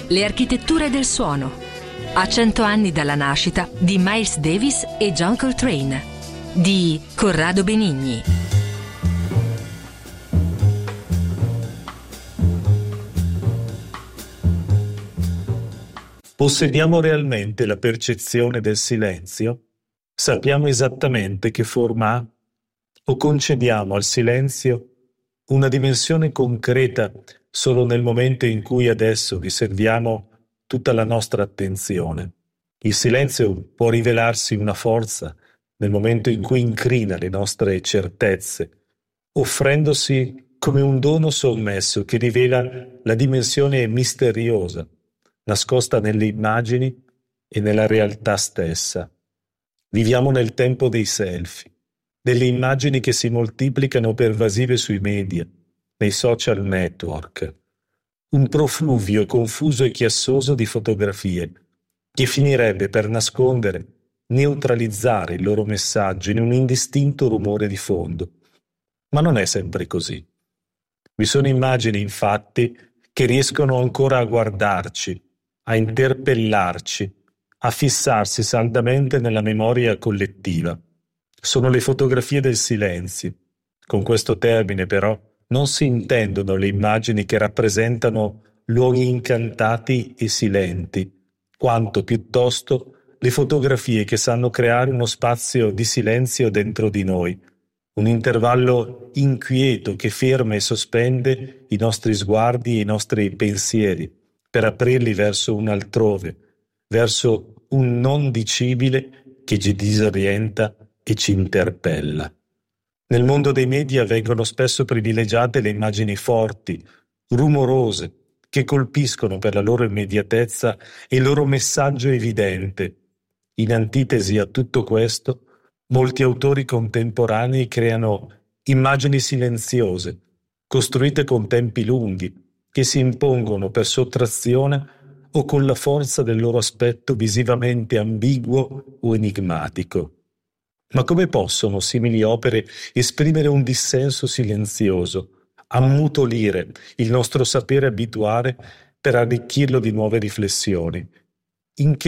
Le architetture del suono. A 100 anni dalla nascita di Miles Davis e John Coltrane. Di Corrado Benigni. Possediamo realmente la percezione del silenzio? Sappiamo esattamente che forma ha? O concediamo al silenzio una dimensione concreta solo nel momento in cui adesso riserviamo tutta la nostra attenzione? Il silenzio può rivelarsi una forza nel momento in cui incrina le nostre certezze, offrendosi come un dono sommesso che rivela la dimensione misteriosa, nascosta nelle immagini e nella realtà stessa. Viviamo nel tempo dei selfie, delle immagini che si moltiplicano pervasive sui media, nei social network. Un profluvio confuso e chiassoso di fotografie che finirebbe per nascondere, neutralizzare il loro messaggio in un indistinto rumore di fondo. Ma non è sempre così. Vi sono immagini, infatti, che riescono ancora a guardarci, a interpellarci, a fissarsi saldamente nella memoria collettiva. Sono le fotografie del silenzio. Con questo termine, però, non si intendono le immagini che rappresentano luoghi incantati e silenti, quanto piuttosto le fotografie che sanno creare uno spazio di silenzio dentro di noi, un intervallo inquieto che ferma e sospende i nostri sguardi e i nostri pensieri per aprirli verso un altrove, verso un non dicibile che ci disorienta e ci interpella. Nel mondo dei media vengono spesso privilegiate le immagini forti, rumorose, che colpiscono per la loro immediatezza e il loro messaggio evidente. In antitesi a tutto questo, molti autori contemporanei creano immagini silenziose, costruite con tempi lunghi, che si impongono per sottrazione o con la forza del loro aspetto visivamente ambiguo o enigmatico. Ma come possono simili opere esprimere un dissenso silenzioso, ammutolire il nostro sapere abituale per arricchirlo di nuove riflessioni? In che